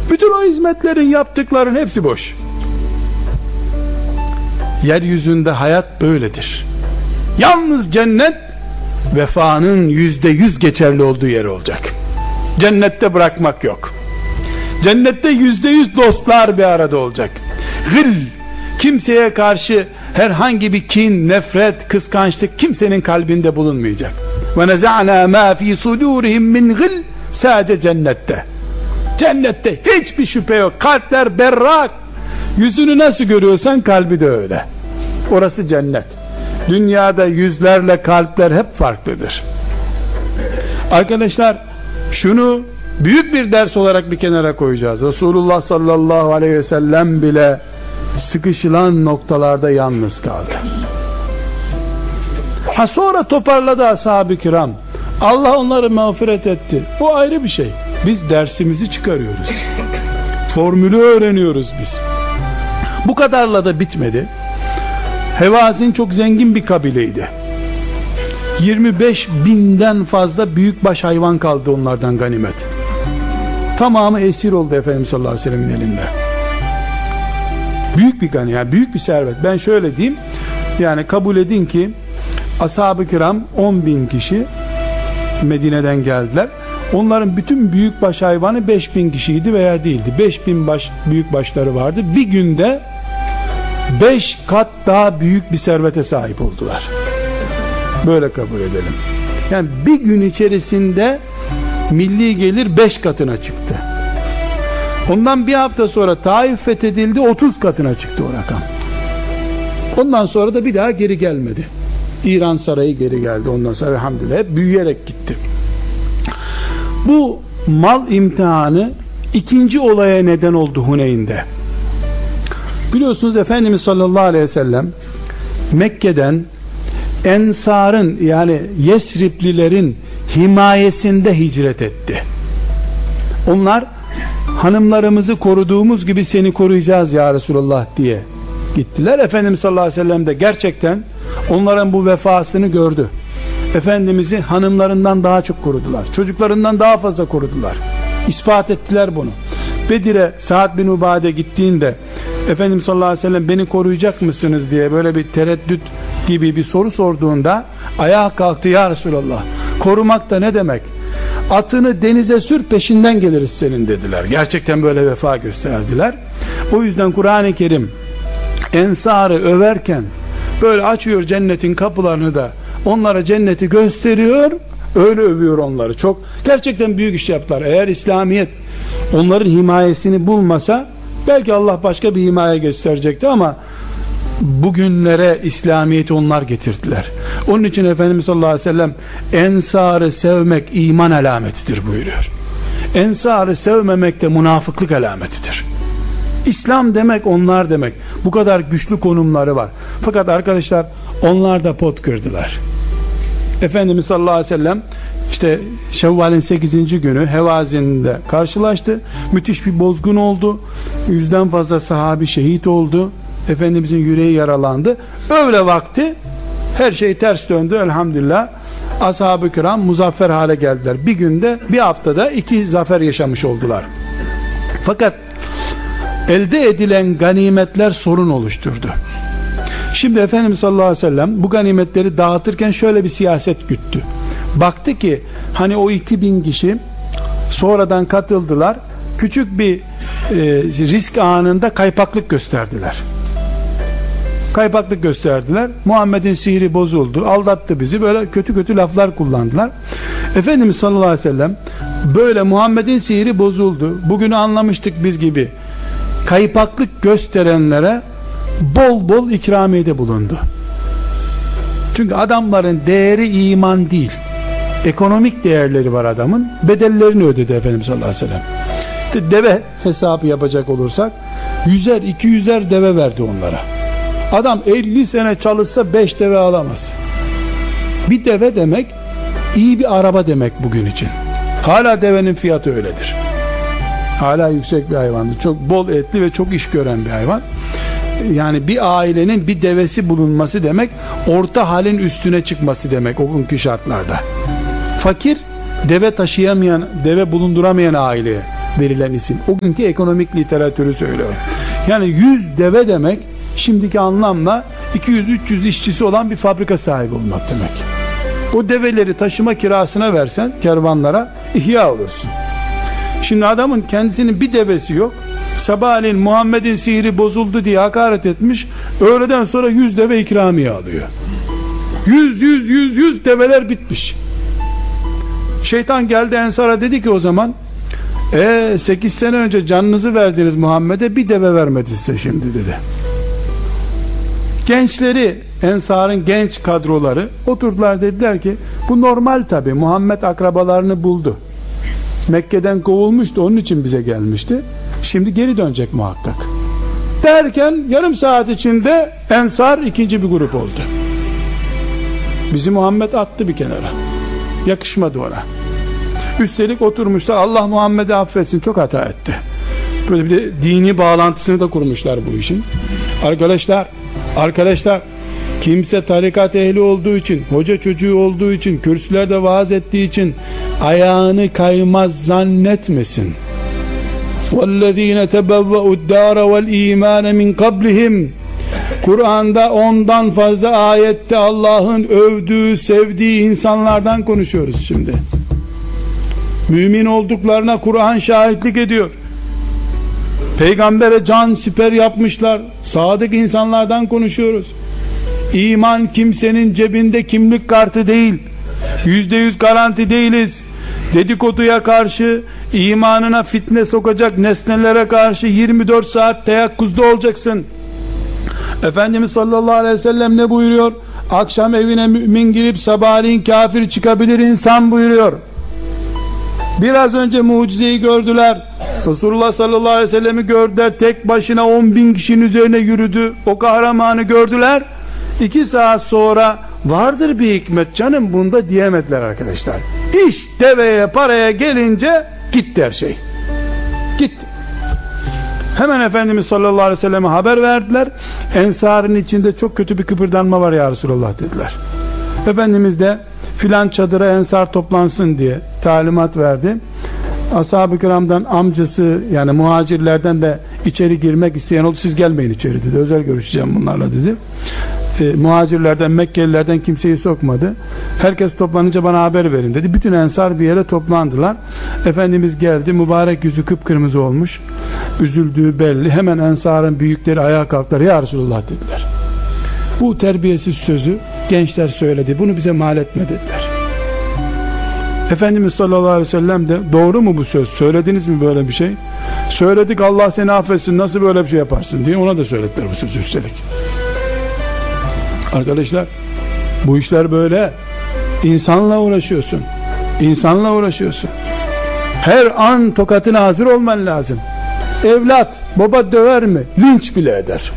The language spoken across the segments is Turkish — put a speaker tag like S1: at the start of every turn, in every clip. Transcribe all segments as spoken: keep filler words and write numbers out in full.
S1: Bütün o hizmetlerin, yaptıkların hepsi boş. Yeryüzünde hayat böyledir. Yalnız cennet vefanın yüzde yüz geçerli olduğu yer olacak. Cennette bırakmak yok. Cennette yüzde yüz dostlar bir arada olacak. Gıl, kimseye karşı herhangi bir kin, nefret, kıskançlık kimsenin kalbinde bulunmayacak. Ve neza'na ma fi sudurihim min gıl, sadece cennette. Cennette hiçbir şüphe yok. Kalpler berrak. Yüzünü nasıl görüyorsan kalbi de öyle. Orası cennet. Dünyada yüzlerle kalpler hep farklıdır. Arkadaşlar, şunu büyük bir ders olarak bir kenara koyacağız. Resulullah sallallahu aleyhi ve sellem bile sıkışılan noktalarda yalnız kaldı. Ha, sonra toparladı ashab-ı kiram. Allah onları mağfiret etti. Bu ayrı bir şey. Biz dersimizi çıkarıyoruz. Formülü öğreniyoruz biz. Bu kadarla da bitmedi. Hevazin çok zengin bir kabileydi. yirmi beş binden fazla büyükbaş hayvan kaldı onlardan ganimet. Tamamı esir oldu Efendimiz sallallahu aleyhi ve sellem'in elinde. Büyük bir gani, yani büyük bir servet. Ben şöyle diyeyim, yani kabul edin ki ashab-ı kiram on bin kişi Medine'den geldiler. Onların bütün büyükbaş hayvanı beş bin kişiydi veya değildi. beş bin baş büyükbaşları vardı. Bir günde beş kat daha büyük bir servete sahip oldular. Böyle kabul edelim. Yani bir gün içerisinde milli gelir beş katına çıktı. Ondan bir hafta sonra Taif fethedildi, otuz katına çıktı o rakam. Ondan sonra da bir daha geri gelmedi. İran sarayı geri geldi. Ondan sonra elhamdülillah hep büyüyerek gitti. Bu mal imtihanı ikinci olaya neden oldu Huneyn'de. Biliyorsunuz Efendimiz sallallahu aleyhi ve sellem Mekke'den Ensar'ın, yani Yesriplilerin himayesinde hicret etti. Onlar hanımlarımızı koruduğumuz gibi seni koruyacağız ya Resulullah diye gittiler. Efendimiz sallallahu aleyhi ve sellem de gerçekten onların bu vefasını gördü. Efendimiz'i hanımlarından daha çok korudular. Çocuklarından daha fazla korudular. İspat ettiler bunu. Bedir'e Sa'd bin Ubade gittiğinde Efendimiz sallallahu aleyhi ve sellem beni koruyacak mısınız diye böyle bir tereddüt gibi bir soru sorduğunda ayağa kalktı, ya Resulallah, korumak da ne demek? Atını denize sür, peşinden geliriz senin dediler. Gerçekten böyle vefa gösterdiler. O yüzden Kur'an-ı Kerim Ensar'ı överken böyle açıyor cennetin kapılarını da onlara cenneti gösteriyor, öyle övüyor onları. Çok gerçekten büyük iş yaptılar. Eğer İslamiyet onların himayesini bulmasa belki Allah başka bir himaye gösterecekti, ama bugünlere İslamiyet'i onlar getirdiler. Onun için Efendimiz sallallahu aleyhi ve sellem Ensar'ı sevmek iman alametidir buyuruyor. Ensar'ı sevmemek de münafıklık alametidir. İslam demek onlar demek. Bu kadar güçlü konumları var. Fakat arkadaşlar onlar da pot kırdılar. Efendimiz sallallahu aleyhi ve sellem işte Şevval'in sekizinci günü Hevazin'de karşılaştı. Müthiş bir bozgun oldu. Yüzden fazla sahabi şehit oldu. Efendimizin yüreği yaralandı. Öyle vakti her şey ters döndü elhamdülillah. Ashab-ı kiram muzaffer hale geldiler. Bir günde, bir haftada iki zafer yaşamış oldular. Fakat elde edilen ganimetler sorun oluşturdu. Şimdi Efendimiz sallallahu aleyhi ve sellem bu ganimetleri dağıtırken şöyle bir siyaset güttü. Baktı ki hani o iki bin kişi sonradan katıldılar. Küçük bir e, risk anında kaypaklık gösterdiler. Kaypaklık gösterdiler. Muhammed'in sihri bozuldu, aldattı bizi, böyle kötü kötü laflar kullandılar. Efendimiz sallallahu aleyhi ve sellem böyle Muhammed'in sihri bozuldu, bugünü anlamıştık biz gibi kaypaklık gösterenlere bol bol ikramiyede bulundu. Çünkü adamların değeri iman değil, ekonomik değerleri var adamın, bedellerini ödedi Efendimiz sallallahu aleyhi ve sellem. İşte deve hesabı yapacak olursak yüzer iki yüzer deve verdi onlara. Adam elli sene çalışsa beş deve alamaz. Bir deve demek iyi bir araba demek bugün için. Hala devenin fiyatı öyledir. Hala yüksek bir hayvandır. Çok bol etli ve çok iş gören bir hayvan. Yani bir ailenin bir devesi bulunması demek, orta halin üstüne çıkması demek o günkü şartlarda. Fakir, deve taşıyamayan, deve bulunduramayan aileye verilen isim. O günkü ekonomik literatürü söylüyorum. Yani yüz deve demek şimdiki anlamla iki yüz üç yüz işçisi olan bir fabrika sahibi olmak demek. O develeri taşıma kirasına versen kervanlara ihya olursun. Şimdi adamın kendisinin bir devesi yok. Sabahleyin Muhammed'in sihri bozuldu diye hakaret etmiş. Öğleden sonra yüz deve ikramiye alıyor. Yüz yüz yüz yüz develer bitmiş. Şeytan geldi Ensar'a, dedi ki o zaman e sekiz sene önce canınızı verdiniz Muhammed'e, bir deve vermedi size şimdi dedi. Gençleri, Ensar'ın genç kadroları oturdular, dediler ki bu normal tabi, Muhammed akrabalarını buldu. Mekke'den kovulmuştu, onun için bize gelmişti. Şimdi geri dönecek muhakkak. Derken yarım saat içinde Ensar ikinci bir grup oldu. Bizi Muhammed attı bir kenara. Yakışmadı ona. Üstelik oturmuşlar, Allah Muhammed'i affetsin, çok hata etti. Böyle bir de dini bağlantısını da kurmuşlar bu işin. Arkadaşlar, arkadaşlar kimse tarikat ehli olduğu için, hoca çocuğu olduğu için, kürsülerde vaaz ettiği için ayağını kaymaz zannetmesin. وَالَّذ۪ينَ تَبَوَّأُ الدَّارَ وَالْا۪يمَانَ مِنْ قَبْلِهِمْ Kur'an'da ondan fazla ayette Allah'ın övdüğü, sevdiği insanlardan konuşuyoruz şimdi. Mümin olduklarına Kur'an şahitlik ediyor. Peygambere can siper yapmışlar. Sadık insanlardan konuşuyoruz. İman kimsenin cebinde kimlik kartı değil. Yüzde yüz garanti değiliz. Dedikoduya karşı, imanına fitne sokacak nesnelere karşı yirmi dört saat teyakkuzda olacaksın. Efendimiz sallallahu aleyhi ve sellem ne buyuruyor? Akşam evine mümin girip sabahleyin kafir çıkabilir insan buyuruyor. Biraz önce mucizeyi gördüler. Resulullah sallallahu aleyhi ve sellemi gördüler. Tek başına on bin kişinin üzerine yürüdü. O kahramanı gördüler. İki saat sonra vardır bir hikmet canım bunda diyemediler arkadaşlar. İş deveye paraya gelince gitti her şey. Gitti. Hemen Efendimiz sallallahu aleyhi ve selleme haber verdiler. Ensar'ın içinde çok kötü bir kıpırdanma var ya Resulullah dediler. Efendimiz de filan çadıra Ensar toplansın diye talimat verdi. Ashab-ı kiramdan amcası, yani muhacirlerden de içeri girmek isteyen oldu. Siz gelmeyin içeri dedi. Özel görüşeceğim bunlarla dedi. E, muhacirlerden, Mekkelilerden kimseyi sokmadı. Herkes toplanınca bana haber verin dedi. Bütün Ensar bir yere toplandılar. Efendimiz geldi. Mübarek yüzü kıpkırmızı olmuş. Üzüldüğü belli. Hemen Ensar'ın büyükleri ayağa kalktılar. Ya Resulullah dediler. Bu terbiyesiz sözü gençler söyledi. Bunu bize mal etme dediler. Efendimiz sallallahu aleyhi ve sellem de doğru mu bu söz? Söylediniz mi böyle bir şey? Söyledik, Allah seni affetsin, nasıl böyle bir şey yaparsın diye ona da söylediler bu sözü üstelik. Arkadaşlar bu işler böyle. İnsanla uğraşıyorsun. İnsanla uğraşıyorsun. Her an tokatına hazır olman lazım. Evlat baba döver mi? Linç bile eder.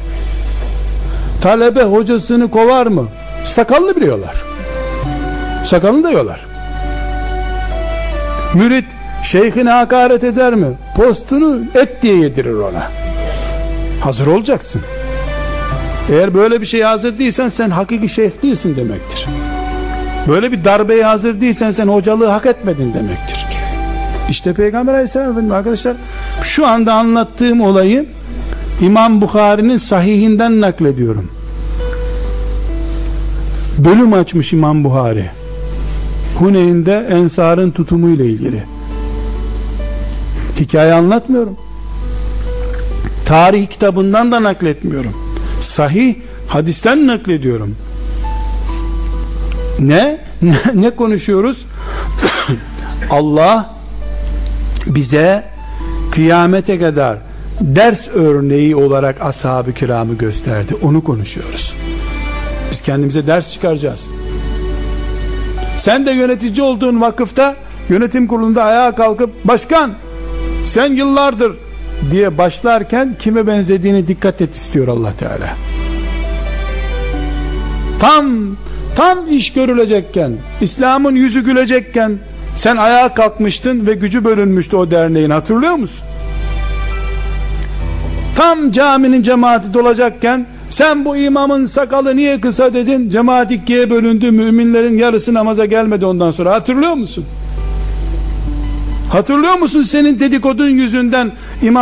S1: Talebe hocasını kovar mı? Sakallı biliyorlar. Sakalını da yiyorlar. Mürit şeyhine hakaret eder mi? Postunu et diye yedirir ona. Hazır olacaksın. Eğer böyle bir şeye hazır değilsen sen hakiki şeyh değilsin demektir. Böyle bir darbeye hazır değilsen sen hocalığı hak etmedin demektir. İşte Peygamber Aleyhisselam Efendimiz arkadaşlar, şu anda anlattığım olayı İmam Bukhari'nin sahihinden naklediyorum. Bölüm açmış İmam Bukhari. Huneyn'de Ensar'ın tutumu ile ilgili. Hikaye anlatmıyorum. Tarih kitabından da nakletmiyorum. Sahih hadisten naklediyorum. Ne? Ne, ne konuşuyoruz? Allah bize kıyamete kadar ders örneği olarak ashab-ı kiramı gösterdi. Onu konuşuyoruz. Biz kendimize ders çıkaracağız. Sen de yönetici olduğun vakıfta yönetim kurulunda ayağa kalkıp başkan sen yıllardır diye başlarken kime benzediğini dikkat et istiyor Allah Teala. Tam tam iş görülecekken, İslam'ın yüzü gülecekken sen ayağa kalkmıştın ve gücü bölünmüştü o derneğin, hatırlıyor musun? Tam caminin cemaati dolacakken sen bu imamın sakalı niye kısa dedin, cemaat ikiye bölündü, müminlerin yarısı namaza gelmedi ondan sonra, hatırlıyor musun? Hatırlıyor musun senin dedikodun yüzünden İmam